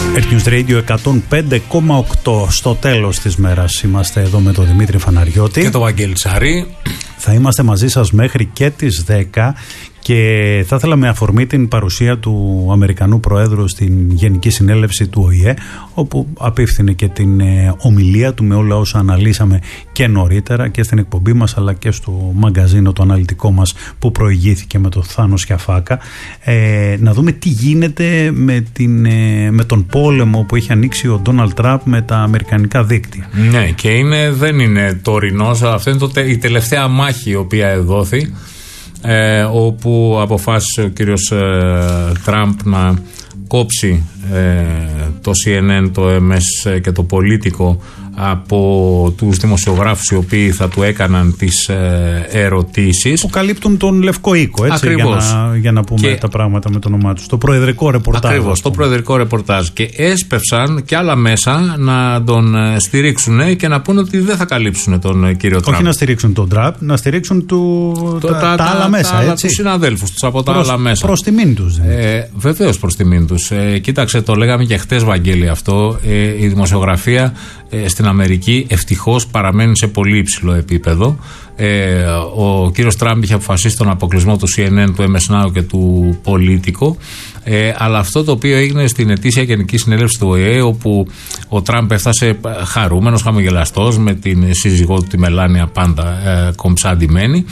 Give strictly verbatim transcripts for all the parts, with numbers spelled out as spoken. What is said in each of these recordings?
Earth News Radio εκατόν πέντε κόμμα οκτώ. Στο τέλος της μέρας είμαστε εδώ με τον Δημήτρη Φαναριώτη και τον Βαγγέλη Τσάρη. Θα είμαστε μαζί σας μέχρι και τις δέκα και θα ήθελα με αφορμή την παρουσία του Αμερικανού Προέδρου στην Γενική Συνέλευση του Ο Η Ε, όπου απίφθινε και την ε, ομιλία του με όλα όσα αναλύσαμε και νωρίτερα και στην εκπομπή μας αλλά και στο μαγκαζίνο το αναλυτικό μας που προηγήθηκε με το Θάνο Σιαφάκα, ε, να δούμε τι γίνεται με, την, ε, με τον πόλεμο που έχει ανοίξει ο Ντόναλντ Τραμπ με τα αμερικανικά δίκτυα. Ναι, και είναι, δεν είναι τωρινός, αυτή είναι το, η τελευταία μάχη η οποία εδόθη. Ε, όπου αποφάσισε ο κύριος ε, Τραμπ να κόψει ε, το Σι Εν Εν, το Εμ Ες και το Πολίτικο από τους δημοσιογράφους οι οποίοι θα του έκαναν τις ε, ερωτήσεις που καλύπτουν τον Λευκό Οίκο, έτσι, για να, για να πούμε και τα πράγματα με το όνομά τους, το προεδρικό ρεπορτάζ. Ακριβώς, το προεδρικό ρεπορτάζ, και έσπευσαν και άλλα μέσα να τον στηρίξουν και να πούνε ότι δεν θα καλύψουν τον κύριο Τραμπ. Όχι να στηρίξουν τον Τραμπ, να στηρίξουν του, το, τα, τα, τα άλλα μέσα, τα, έτσι. Τους συναδέλφους τους από τα προς, άλλα μέσα. Προς τιμήν τους. Ε, βεβαίως προς τιμήν τους. Ε, κοίταξε, το λέγαμε και χτες, Βαγγέλη, αυτό. Ε, η δημοσιογραφία ε, στην Αμερική ευτυχώς παραμένει σε πολύ υψηλό επίπεδο. Ε, ο κύριος Τραμπ είχε αποφασίσει τον αποκλεισμό του Σι Εν Εν, του Εμ Ες Νάου και του Πολίτικο. Ε, αλλά αυτό το οποίο έγινε στην ετήσια Γενική Συνέλευση του Ο Η Ε, όπου ο Τραμπ έφτασε χαρούμενος, χαμογελαστός, με την σύζυγό του τη Μελάνια πάντα ε, κομψαντημένη,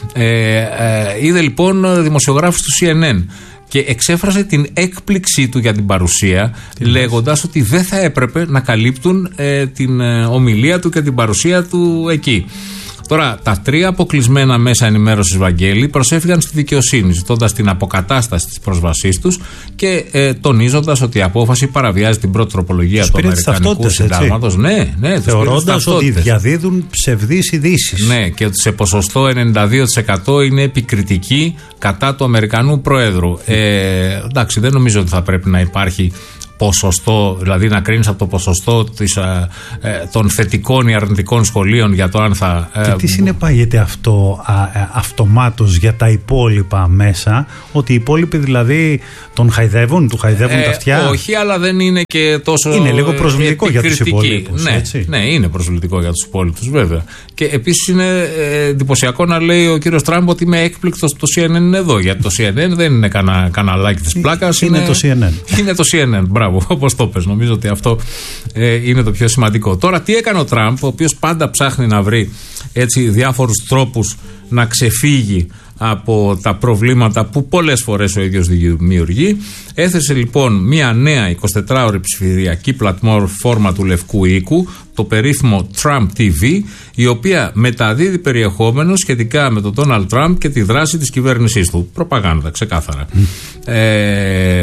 ε, ε, είδε λοιπόν δημοσιογράφους του Σι Εν Εν και εξέφρασε την έκπληξή του για την παρουσία, λέγοντας ότι δεν θα έπρεπε να καλύπτουν ε, την ε, ομιλία του και την παρουσία του εκεί. Τώρα, τα τρία αποκλεισμένα μέσα ενημέρωσης, Βαγγέλη, προσέφυγαν στη δικαιοσύνη, ζητώντας την αποκατάσταση της πρόσβασής τους και ε, τονίζοντας ότι η απόφαση παραβιάζει την πρώτη τροπολογία του Αμερικανικού Συντάγματος. Ναι, ναι, θεωρώντας ότι διαδίδουν ψευδείς ειδήσεις. Ναι, και ότι σε ποσοστό ενενήντα δύο τοις εκατό είναι επικριτική κατά του Αμερικανού Προέδρου. Ε, εντάξει, δεν νομίζω ότι θα πρέπει να υπάρχει ποσοστό, δηλαδή να κρίνεις από το ποσοστό της, ε, ε, των θετικών ή αρνητικών σχολείων για το αν θα... Ε, και τι συνεπάγεται αυτό α, ε, αυτομάτως για τα υπόλοιπα μέσα, ότι οι υπόλοιποι δηλαδή τον χαϊδεύουν, του χαϊδεύουν ε, τα αυτιά? Όχι, αλλά δεν είναι και τόσο... Είναι λίγο προσβλητικό για τους υπόλοιπους. Ναι, έτσι. Ναι, είναι προσβλητικό για τους υπόλοιπους, βέβαια. Και επίσης είναι ε, εντυπωσιακό να λέει ο κύριος Τραμπ ότι είμαι έκπληκτος, το Σι Εν Εν είναι εδώ, γιατί το Σι Εν Εν δεν είναι κανα, καναλάκι της πλάκας. Είναι, είναι το Σι Εν Εν. Είναι το Σι Εν Εν, μπράβο, όπως το πες. Νομίζω ότι αυτό ε, είναι το πιο σημαντικό. Τώρα, τι έκανε ο Τραμπ, ο οποίος πάντα ψάχνει να βρει έτσι διάφορους τρόπους να ξεφύγει από τα προβλήματα που πολλές φορές ο ίδιος δημιουργεί. Έθεσε λοιπόν μια νέα εικοσιτετράωρη ψηφιακή πλατφόρμα του Λευκού Οίκου, το περίφημο Trump τι βι, η οποία μεταδίδει περιεχόμενο σχετικά με τον Donald Trump και τη δράση της κυβέρνησής του. Προπαγάνδα, ξεκάθαρα. Mm. Ε,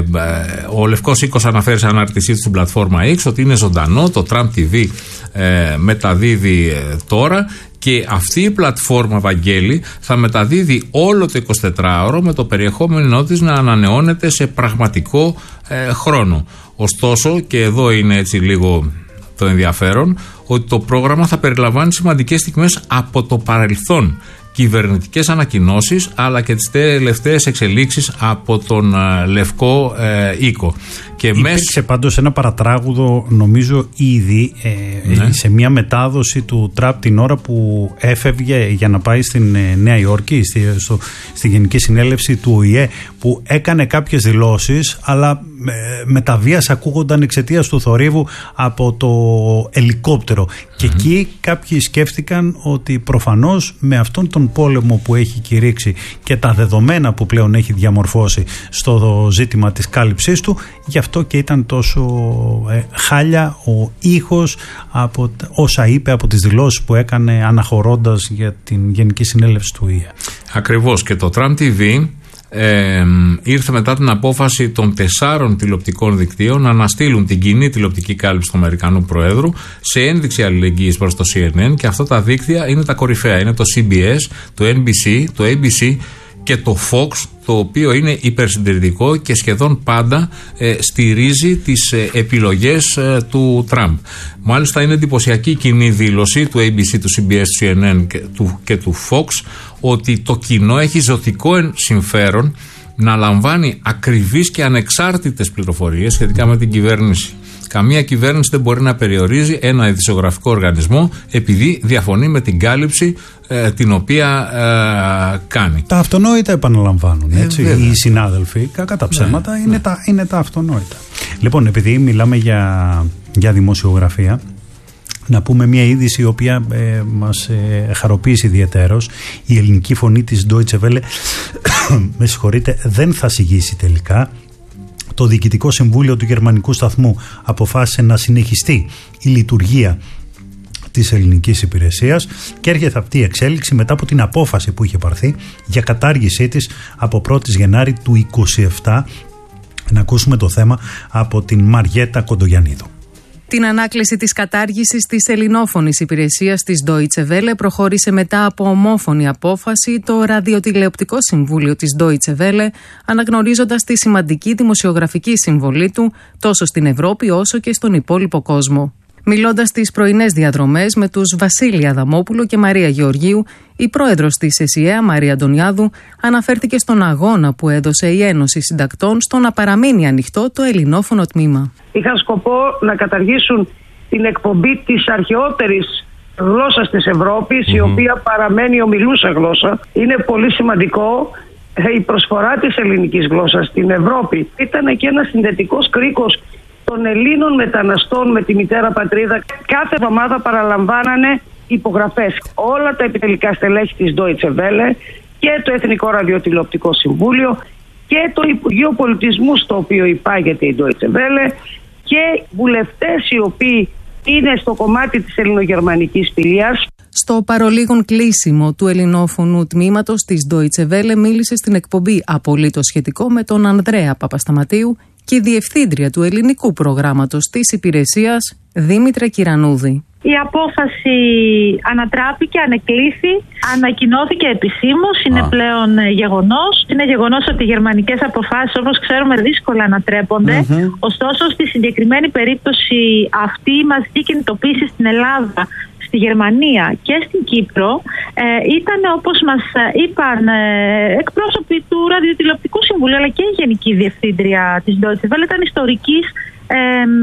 ο Λευκός Οίκος αναφέρει σε ανάρτησή του στην πλατφόρμα X ότι είναι ζωντανό, το Trump τι βι ε, μεταδίδει ε, τώρα. Και αυτή η πλατφόρμα, Βαγγέλη, θα μεταδίδει όλο το εικοσιτετράωρο με το περιεχόμενό της να ανανεώνεται σε πραγματικό ε, χρόνο. Ωστόσο, και εδώ είναι έτσι λίγο το ενδιαφέρον, ότι το πρόγραμμα θα περιλαμβάνει σημαντικές στιγμές από το παρελθόν, κυβερνητικές ανακοινώσεις, αλλά και τις τελευταίες εξελίξεις από τον uh, Λευκό uh, Οίκο. Και υπήρξε μες... πάντως ένα παρατράγουδο, νομίζω ήδη ε, ναι. σε μια μετάδοση του Τραμπ την ώρα που έφευγε για να πάει στην ε, Νέα Υόρκη, στη, στο, στη Γενική Συνέλευση του Ο Η Ε, που έκανε κάποιες δηλώσεις, αλλά ε, με τα βίας ακούγονταν εξαιτίας του θορύβου από το ελικόπτερο. Mm-hmm. Και εκεί κάποιοι σκέφτηκαν ότι προφανώς με αυτόν τον πόλεμο που έχει κηρύξει και τα δεδομένα που πλέον έχει διαμορφώσει στο ζήτημα της κάλυψής του, γι' αυτό και ήταν τόσο ε, χάλια ο ήχος από όσα είπε, από τις δηλώσεις που έκανε αναχωρώντας για την Γενική Συνέλευση του Ο Η Ε. Ακριβώς, και το Trump τι βι Ε, ήρθε μετά την απόφαση των τεσσάρων τηλεοπτικών δικτύων να αναστείλουν την κοινή τηλεοπτική κάλυψη του Αμερικανού Προέδρου σε ένδειξη αλληλεγγύης προς το Σι Εν Εν, και αυτά τα δίκτυα είναι τα κορυφαία. Είναι το Σι Μπι Ες, το Εν Μπι Σι, το Έι Μπι Σι και το Fox, το οποίο είναι υπερσυντηρητικό και σχεδόν πάντα ε, στηρίζει τις ε, επιλογές ε, του Τραμπ. Μάλιστα είναι εντυπωσιακή η κοινή δήλωση του Έι Μπι Σι, του Σι Μπι Ες, του Σι Εν Εν και του, και του Fox, ότι το κοινό έχει ζωτικό συμφέρον να λαμβάνει ακριβείς και ανεξάρτητες πληροφορίες σχετικά με την κυβέρνηση Καμία κυβέρνηση δεν μπορεί να περιορίζει ένα ειδησιογραφικό οργανισμό επειδή διαφωνεί με την κάλυψη ε, την οποία ε, κάνει. Τα αυτονόητα επαναλαμβάνουν, έτσι. Ε, οι συνάδελφοι, κακά τα ψέματα, ναι, είναι, ναι. Τα, είναι τα αυτονόητα. Λοιπόν, επειδή μιλάμε για, για δημοσιογραφία, να πούμε μια είδηση η οποία ε, μας ε, χαροποίησε ιδιαιτέρως. Η ελληνική φωνή της Deutsche Welle με συγχωρείτε, δεν θα συγγύσει τελικά. Το Διοικητικό Συμβούλιο του Γερμανικού Σταθμού αποφάσισε να συνεχιστεί η λειτουργία της ελληνικής υπηρεσίας και έρχεται αυτή η εξέλιξη μετά από την απόφαση που είχε πάρθει για κατάργησή της από πρώτη Γενάρη του είκοσι επτά. Να ακούσουμε το θέμα από την Μαριέτα Κοντογιαννίδου. Την ανάκληση της κατάργησης της ελληνόφωνης υπηρεσίας της Deutsche Welle προχώρησε μετά από ομόφωνη απόφαση το Ραδιοτηλεοπτικό Συμβούλιο της Deutsche Welle, αναγνωρίζοντας τη σημαντική δημοσιογραφική συμβολή του τόσο στην Ευρώπη όσο και στον υπόλοιπο κόσμο. Μιλώντας στις πρωινές διαδρομές με τους Βασίλη Αδαμόπουλο και Μαρία Γεωργίου, η πρόεδρος της ΕΣΥΑ, Μαρία Αντωνιάδου, αναφέρθηκε στον αγώνα που έδωσε η Ένωση Συντακτών στο να παραμείνει ανοιχτό το ελληνόφωνο τμήμα. Είχαν σκοπό να καταργήσουν την εκπομπή της αρχαιότερης γλώσσας της Ευρώπης, mm-hmm. η οποία παραμένει ομιλούσα γλώσσα. Είναι πολύ σημαντικό η προσφορά της ελληνικής γλώσσας στην Ευρώπη. Ήταν και ένας συνδετικός κρίκος των Ελλήνων μεταναστών με τη μητέρα πατρίδα. Κάθε εβδομάδα παραλαμβάνανε υπογραφές όλα τα επιτελικά στελέχη της Deutsche Welle και το Εθνικό Ραδιοτηλεοπτικό Συμβούλιο και το Υπουργείο Πολιτισμού, στο οποίο υπάγεται η Deutsche Welle, και βουλευτές οι οποίοι είναι στο κομμάτι της ελληνογερμανικής φιλίας. Στο παρολίγον κλείσιμο του ελληνόφωνου τμήματος της Deutsche Welle μίλησε στην εκπομπή Απολύτως Σχετικό με τον Ανδρέα Παπασταματίου και η διευθύντρια του ελληνικού προγράμματος της υπηρεσίας, Δήμητρα Κυρανούδη. Η απόφαση ανατράπηκε, ανεκλήθη, ανακοινώθηκε επισήμως, είναι Α. πλέον γεγονός. Είναι γεγονός ότι οι γερμανικές αποφάσεις, όπως ξέρουμε, δύσκολα ανατρέπονται. Mm-hmm. Ωστόσο, στη συγκεκριμένη περίπτωση αυτή η μαζική κινητοποίηση στην Ελλάδα, στη Γερμανία και στην Κύπρο ε, ήταν, όπως μας είπαν ε, εκπρόσωποι του Ραδιοτηλεοπτικού Συμβουλίου αλλά και η Γενική Διευθύντρια της Deutsche Welle, ήταν ιστορικής ε,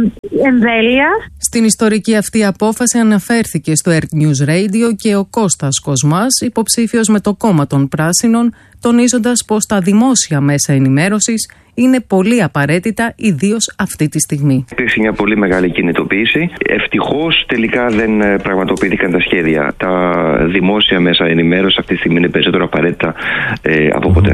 εμβέλειας. Στην ιστορική αυτή απόφαση αναφέρθηκε στο Earth News Radio και ο Κώστας Κοσμάς, υποψήφιος με το κόμμα των Πράσινων, τονίζοντας πως τα δημόσια μέσα ενημέρωσης είναι πολύ απαραίτητα, ιδίως αυτή τη στιγμή. Υπήρξε μια πολύ μεγάλη κινητοποίηση. Ευτυχώς τελικά δεν πραγματοποιήθηκαν τα σχέδια. Τα δημόσια μέσα ενημέρωση αυτή τη στιγμή είναι περισσότερο απαραίτητα ε, από ποτέ.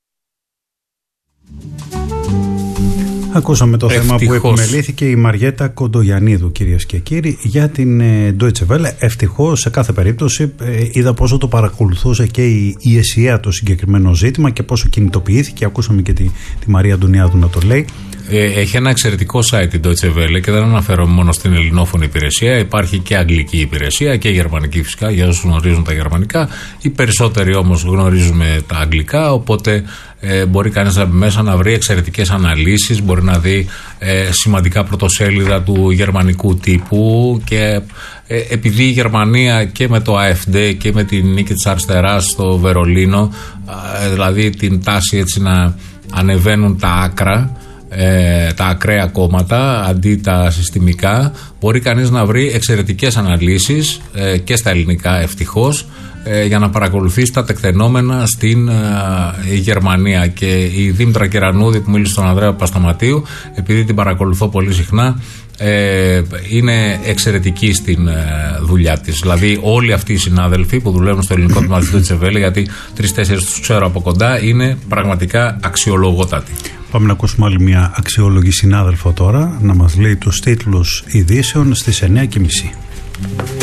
Ακούσαμε το Ευτυχώς. θέμα που επιμελήθηκε η Μαριέτα Κοντογιαννίδου, κυρίες και κύριοι, για την Deutsche Welle. Ευτυχώς, σε κάθε περίπτωση, είδα πόσο το παρακολουθούσε και η, η ΕΣΥΑ το συγκεκριμένο ζήτημα και πόσο κινητοποιήθηκε. Ακούσαμε και τη, τη Μαρία Αντωνιάδου να το λέει. Έχει ένα εξαιρετικό site η Deutsche Welle και δεν αναφέρομαι μόνο στην ελληνόφωνη υπηρεσία. Υπάρχει και αγγλική υπηρεσία και γερμανική, φυσικά, για όσους γνωρίζουν τα γερμανικά. Οι περισσότεροι όμως γνωρίζουμε τα αγγλικά, οπότε ε, μπορεί κανείς μέσα να βρει εξαιρετικές αναλύσεις, μπορεί να δει ε, σημαντικά πρωτοσέλιδα του γερμανικού τύπου και ε, επειδή η Γερμανία και με το AfD και με την νίκη της αριστεράς στο Βερολίνο, ε, δηλαδή την τάση έτσι να ανεβαίνουν τα άκρα, Ε, τα ακραία κόμματα αντί τα συστημικά, μπορεί κανείς να βρει εξαιρετικές αναλύσεις ε, και στα ελληνικά, ευτυχώς, ε, για να παρακολουθήσει τα τεκτενόμενα στην ε, Γερμανία. Και η Δήμητρα Κυρανούδη που μίλησε στον Ανδρέα Παπασταματίου, επειδή την παρακολουθώ πολύ συχνά, ε, είναι εξαιρετική στην ε, δουλειά της. Δηλαδή όλοι αυτοί οι συνάδελφοι που δουλεύουν στο ελληνικό τμήμα της Deutsche Welle, γιατί τρεις-τέσσερις τους ξέρω από κοντά, είναι πραγματικά αξιολογότατοι. Πάμε να ακούσουμε άλλη μια αξιόλογη συνάδελφο τώρα να μας λέει τους τίτλους ειδήσεων στις εννιά και μισή.